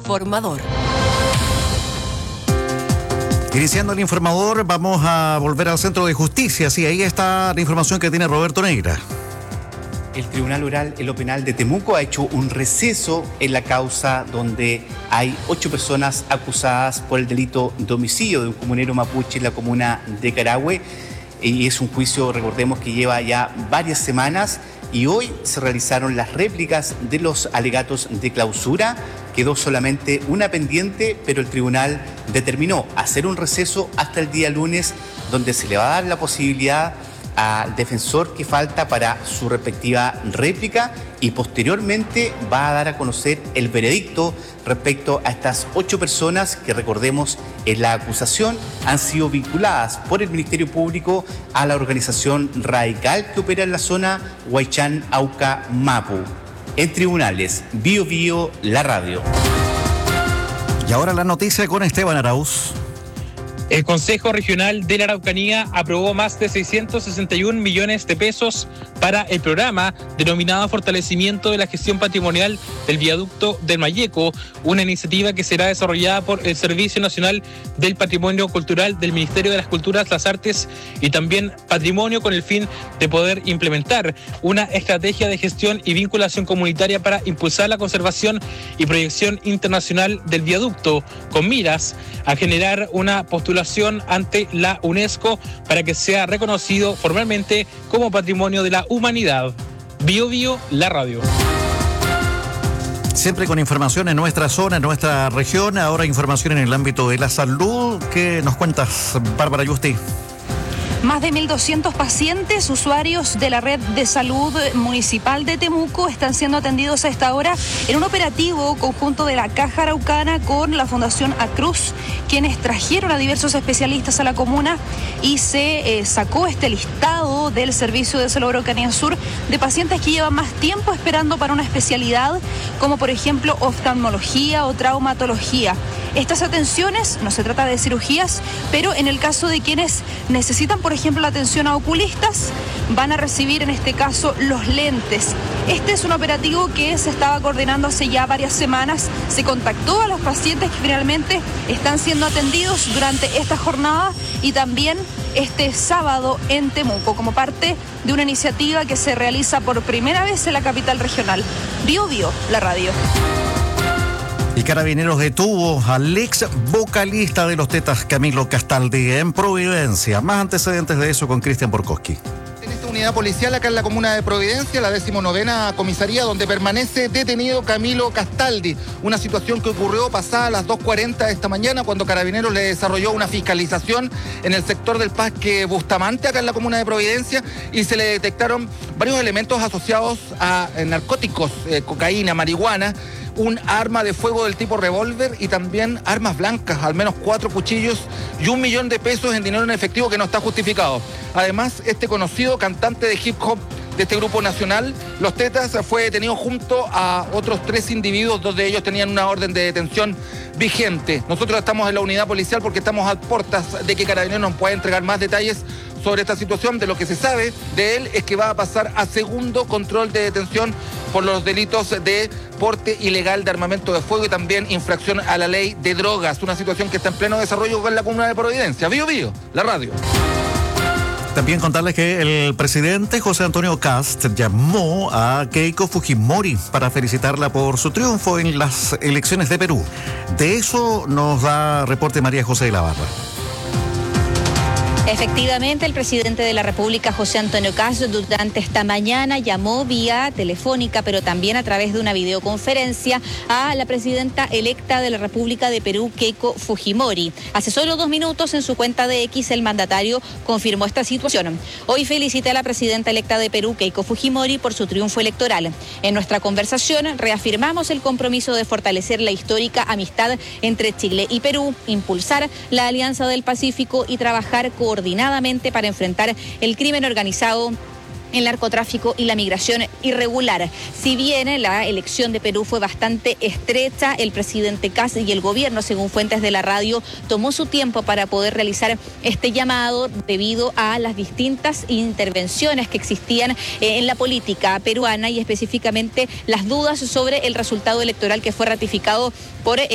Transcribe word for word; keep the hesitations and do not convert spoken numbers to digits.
Informador. Iniciando el informador, vamos a volver al Centro de Justicia. Sí, ahí está la información que tiene Roberto Neira. El Tribunal Oral en lo Penal de Temuco ha hecho un receso en la causa donde hay ocho personas acusadas por el delito de homicidio de un comunero mapuche en la comuna de Carahue. Y es un juicio, recordemos, que lleva ya varias semanas y hoy se realizaron las réplicas de los alegatos de clausura. Quedó solamente una pendiente, pero el tribunal determinó hacer un receso hasta el día lunes, donde se le va a dar la posibilidad al defensor que falta para su respectiva réplica y posteriormente va a dar a conocer el veredicto respecto a estas ocho personas que, recordemos, en la acusación han sido vinculadas por el Ministerio Público a la organización radical que opera en la zona Huaychán, Auca, Mapu. En tribunales, Bio Bio, la radio. Y ahora la noticia con Esteban Arauz. El Consejo Regional de la Araucanía aprobó más de seiscientos sesenta y un millones de pesos para el programa denominado Fortalecimiento de la Gestión Patrimonial del Viaducto del Mayeco, una iniciativa que será desarrollada por el Servicio Nacional del Patrimonio Cultural del Ministerio de las Culturas, las Artes y también Patrimonio, con el fin de poder implementar una estrategia de gestión y vinculación comunitaria para impulsar la conservación y proyección internacional del viaducto, con miras a generar una postulación ante la UNESCO para que sea reconocido formalmente como Patrimonio de la Humanidad. Bio Bio, la radio. Siempre con información en nuestra zona, en nuestra región. Ahora información en el ámbito de la salud. ¿Qué nos cuentas, Bárbara Yusti? Más de mil doscientos pacientes, usuarios de la red de salud municipal de Temuco, están siendo atendidos a esta hora en un operativo conjunto de la Caja Araucana con la Fundación Acruz, quienes trajeron a diversos especialistas a la comuna y se eh, sacó este listado del Servicio de Salud Araucanía Sur de pacientes que llevan más tiempo esperando para una especialidad, como por ejemplo oftalmología o traumatología. Estas atenciones, no se trata de cirugías, pero en el caso de quienes necesitan, por ejemplo, la atención a oculistas, van a recibir en este caso los lentes. Este es un operativo que se estaba coordinando hace ya varias semanas. Se contactó a los pacientes que finalmente están siendo atendidos durante esta jornada y también este sábado en Temuco, como parte de una iniciativa que se realiza por primera vez en la capital regional. Bio Bio, la radio. Y Carabineros detuvo al ex vocalista de Los Tetas, Camilo Castaldi, en Providencia. Más antecedentes de eso con Cristian Borkowski. En esta unidad policial acá en la comuna de Providencia, la decimonovena comisaría, donde permanece detenido Camilo Castaldi. Una situación que ocurrió pasada las dos cuarenta de esta mañana, cuando Carabineros le desarrolló una fiscalización en el sector del Parque Bustamante, acá en la comuna de Providencia, y se le detectaron varios elementos asociados a narcóticos, eh, cocaína, marihuana, un arma de fuego del tipo revólver y también armas blancas, al menos cuatro cuchillos y un millón de pesos en dinero en efectivo que no está justificado. Además, este conocido cantante de hip hop de este grupo nacional, Los Tetas, fue detenido junto a otros tres individuos, dos de ellos tenían una orden de detención vigente. Nosotros estamos en la unidad policial porque estamos a puertas de que Carabineros nos pueda entregar más detalles sobre esta situación. De lo que se sabe de él es que va a pasar a segundo control de detención por los delitos de porte ilegal de armamento de fuego y también infracción a la ley de drogas, una situación que está en pleno desarrollo con la comuna de Providencia. Bio Bio, la radio. También contarles que el presidente José Antonio Kast llamó a Keiko Fujimori para felicitarla por su triunfo en las elecciones de Perú. De eso nos da reporte María José de la Barra. Efectivamente, el presidente de la República, José Antonio Kast, durante esta mañana llamó vía telefónica, pero también a través de una videoconferencia, a la presidenta electa de la República de Perú, Keiko Fujimori. Hace solo dos minutos, en su cuenta de X, el mandatario confirmó esta situación. Hoy felicité a la presidenta electa de Perú, Keiko Fujimori, por su triunfo electoral. En nuestra conversación reafirmamos el compromiso de fortalecer la histórica amistad entre Chile y Perú, impulsar la Alianza del Pacífico y trabajar coordinadamente coordinadamente para enfrentar el crimen organizado, el narcotráfico y la migración irregular. Si bien la elección de Perú fue bastante estrecha, el presidente Kast y el gobierno, según fuentes de la radio, tomó su tiempo para poder realizar este llamado debido a las distintas intervenciones que existían en la política peruana y específicamente las dudas sobre el resultado electoral que fue ratificado por